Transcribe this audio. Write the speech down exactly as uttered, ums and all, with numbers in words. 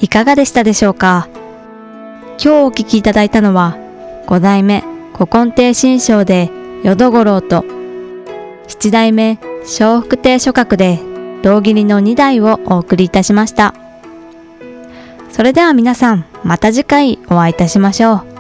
いかがでしたでしょうか。今日お聞きいただいたのは、ご代目古今亭心性で淀五郎と、七代目笑福亭諸閣で胴切りのにだいをお送りいたしました。それでは皆さん、また次回お会いいたしましょう。